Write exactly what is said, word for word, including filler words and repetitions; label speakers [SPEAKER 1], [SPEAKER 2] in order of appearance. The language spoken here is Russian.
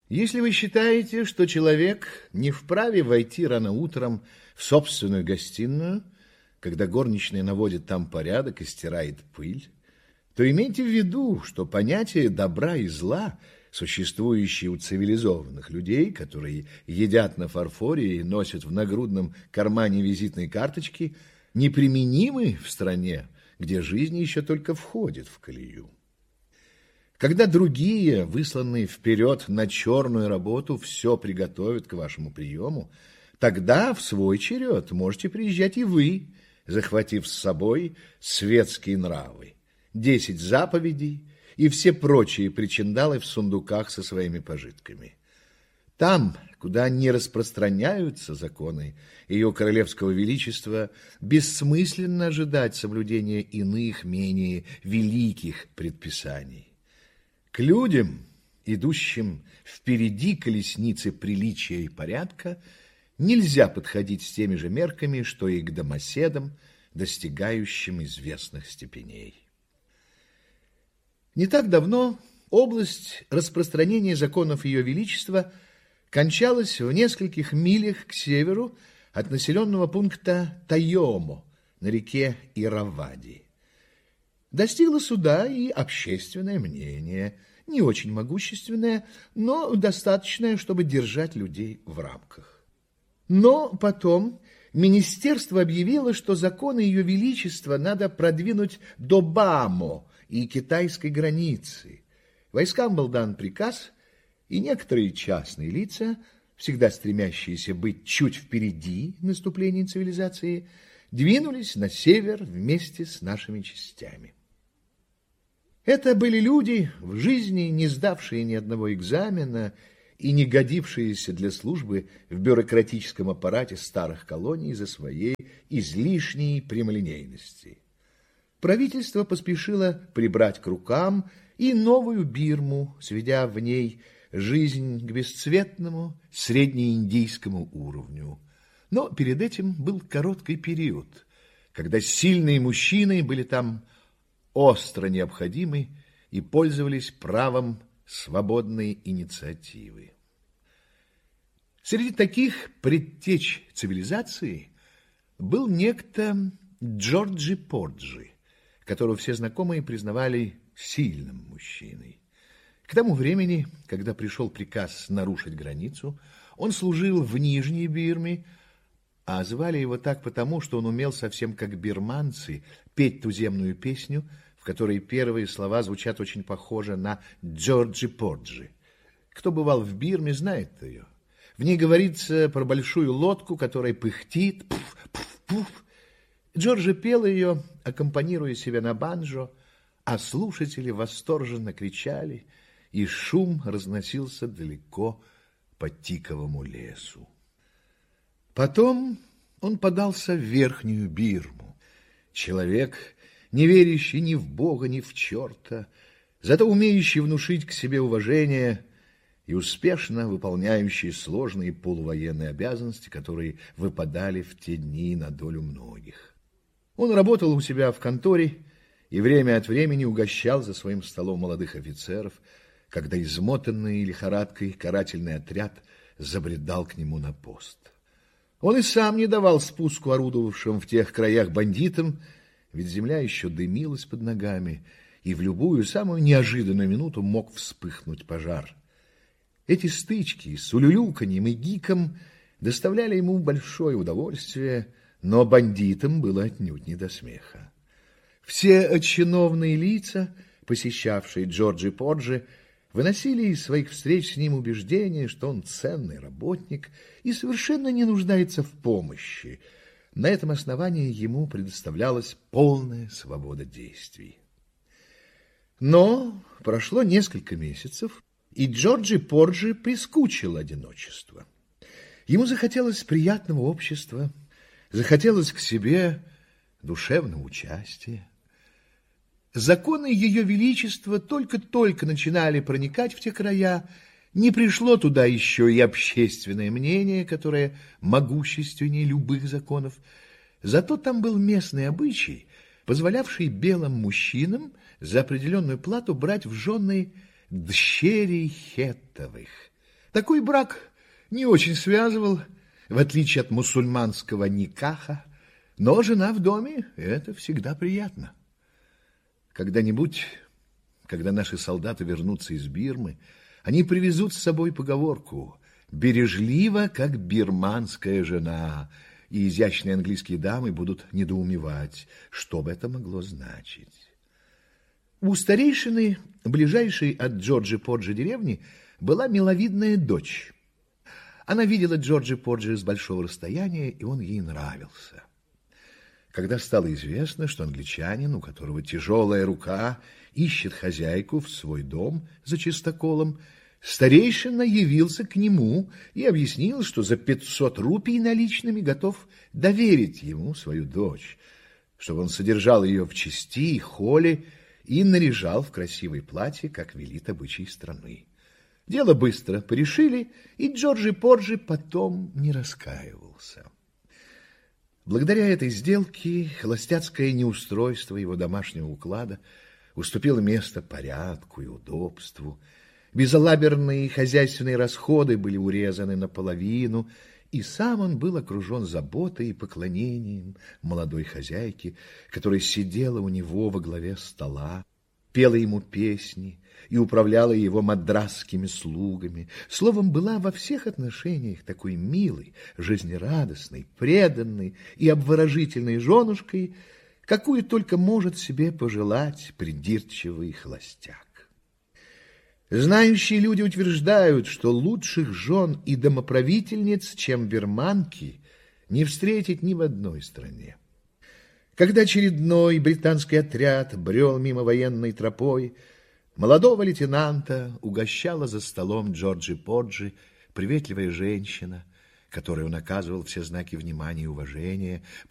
[SPEAKER 1] Если вы считаете, что человек не вправе войти рано утром в собственную гостиную, когда горничная наводит там порядок и стирает пыль, то имейте в виду, что понятие добра и зла, существующие у цивилизованных людей, которые едят на фарфоре и носят в нагрудном кармане визитные карточки, неприменимы в стране, где жизнь еще только входит в колею. Когда другие, высланные вперед на черную работу, все приготовят к вашему приему, тогда в свой черед можете приезжать и вы, захватив с собой светские нравы, десять заповедей и все прочие причиндалы в сундуках со своими пожитками. Там, куда не распространяются законы ее королевского величества, бессмысленно ожидать соблюдения иных, менее великих предписаний. К людям, идущим впереди колесницы приличия и порядка, нельзя подходить с теми же мерками, что и к домоседам, достигающим известных степеней. Не так давно область распространения законов Ее Величества кончалась в нескольких милях к северу от населенного пункта Тайомо на реке Иравади. Достигло сюда и общественное мнение, не очень могущественное, но достаточное, чтобы держать людей в рамках. Но потом министерство объявило, что законы Ее Величества надо продвинуть до Бамо и китайской границы. Войскам был дан приказ, и некоторые частные лица, всегда стремящиеся быть чуть впереди наступления цивилизации, двинулись на север вместе с нашими частями. Это были люди, в жизни не сдавшие ни одного экзамена и не годившиеся для службы в бюрократическом аппарате старых колоний из-за своей излишней прямолинейности. Правительство поспешило прибрать к рукам и новую Бирму, сведя в ней жизнь к бесцветному среднеиндийскому уровню. Но перед этим был короткий период, когда сильные мужчины были там остро необходимы и пользовались правом свободной инициативы. Среди таких предтеч цивилизации был некто Джорджи Порджи, которого все знакомые признавали сильным мужчиной. К тому времени, когда пришел приказ нарушить границу, он служил в Нижней Бирме, а звали его так потому, что он умел совсем как бирманцы петь туземную песню, в которой первые слова звучат очень похоже на Джорджи Порджи. Кто бывал в Бирме, знает ее. В ней говорится про большую лодку, которая пыхтит. Пуф, пуф, пуф. Джорджи пел ее, аккомпанируя себе на банджо, а слушатели восторженно кричали, и шум разносился далеко по тиковому лесу. Потом он подался в Верхнюю Бирму. Человек, не верящий ни в Бога, ни в черта, зато умеющий внушить к себе уважение и успешно выполняющий сложные полувоенные обязанности, которые выпадали в те дни на долю многих. Он работал у себя в конторе и время от времени угощал за своим столом молодых офицеров, когда измотанный лихорадкой карательный отряд забредал к нему на пост. Он и сам не давал спуску орудовавшим в тех краях бандитам, ведь земля еще дымилась под ногами, и в любую самую неожиданную минуту мог вспыхнуть пожар. Эти стычки с улюлюканьем и гиком доставляли ему большое удовольствие, но бандитам было отнюдь не до смеха. Все чиновные лица, посещавшие Джорджи Порджи, выносили из своих встреч с ним убеждение, что он ценный работник и совершенно не нуждается в помощи. На этом основании ему предоставлялась полная свобода действий. Но прошло несколько месяцев, и Джорджи Порджи прискучило одиночество. Ему захотелось приятного общества, захотелось к себе душевного участия. Законы Ее Величества только-только начинали проникать в те края, не пришло туда еще и общественное мнение, которое могущественнее любых законов. Зато там был местный обычай, позволявший белым мужчинам за определенную плату брать в жены дщерей хеттовых, Такой брак не очень связывал, в отличие от мусульманского никаха, но жена в доме – это всегда приятно. Когда-нибудь, когда наши солдаты вернутся из Бирмы, они привезут с собой поговорку «бережливо, как бирманская жена», и изящные английские дамы будут недоумевать, что бы это могло значить. У старейшины, ближайшей от Джорджи-Порджи деревни, была миловидная дочь. Она видела Джорджи-Порджи с большого расстояния, и он ей нравился. Когда стало известно, что англичанин, у которого тяжелая рука, ищет хозяйку в свой дом за чистоколом, старейшина явился к нему и объяснил, что за пятьсот рупий наличными готов доверить ему свою дочь, чтобы он содержал ее в чести и холе и наряжал в красивое платье, как велит обычай страны. Дело быстро порешили, и Джорджи-Порджи потом не раскаивался. Благодаря этой сделке холостяцкое неустройство его домашнего уклада уступило место порядку и удобству. Безалаберные хозяйственные расходы были урезаны наполовину, и сам он был окружен заботой и поклонением молодой хозяйки, которая сидела у него во главе стола, пела ему песни и управляла его мадрасскими слугами. Словом, была во всех отношениях такой милой, жизнерадостной, преданной и обворожительной женушкой, какую только может себе пожелать придирчивый холостяк. Знающие люди утверждают, что лучших жен и домоправительниц, чем бирманки, не встретить ни в одной стране. Когда очередной британский отряд брел мимо военной тропой, молодого лейтенанта угощала за столом Джорджи-Порджи приветливая женщина, которой он оказывал все знаки внимания и уважения,